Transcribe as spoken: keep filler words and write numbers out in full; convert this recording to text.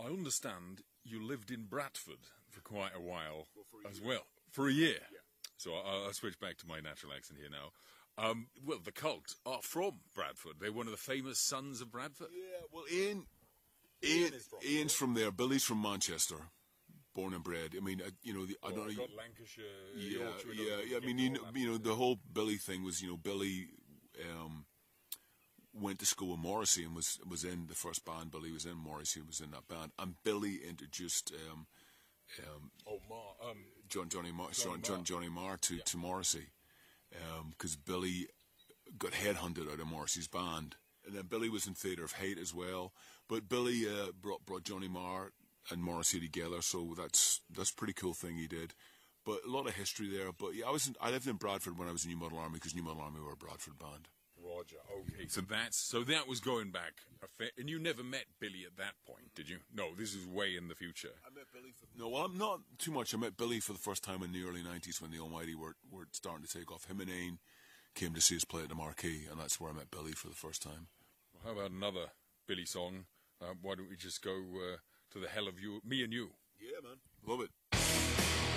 I understand you lived in Bradford for quite a while well, for a as year. well. For a year. Yeah. So I'll, I'll switch back to my natural accent here now. Um, well, the Cult are from Bradford. They're one of the famous sons of Bradford. Yeah, well, Ian, Ian, Ian from Ian's from there. Billy's from Manchester, born and bred. I mean, uh, you know, the, I oh, don't I've know. got Lancashire. Yeah, Yorkshire, yeah, yeah. I mean, you know, you know, the whole Billy thing was, you know, Billy um, went to school with Morrissey and was was in the first band. Billy was in Morrissey, was in that band, and Billy introduced um, um, oh, Mar, um, John Johnny Marr, Johnny John, Marr. Johnny Marr to yeah. to Morrissey, because um, Billy got headhunted out of Morrissey's band, and then Billy was in Theatre of Hate as well. But Billy uh, brought brought Johnny Marr and Morrissey together, so that's that's a pretty cool thing he did. But a lot of history there. But yeah, I was in, I lived in Bradford when I was in New Model Army, because New Model Army were a Bradford band. Roger. Okay, so that's so that was going back a fair, and you never met Billy at that point, did you? No, this is way in the future. I met Billy. For, no, well, I'm not too much. I met Billy for the first time in the early nineties when the Almighty were were starting to take off. Him and Ain came to see us play at the Marquee, and that's where I met Billy for the first time. Well, how about another Billy song? Uh, why don't we just go uh, to the Hell of You, Me and You? Yeah, man, love it.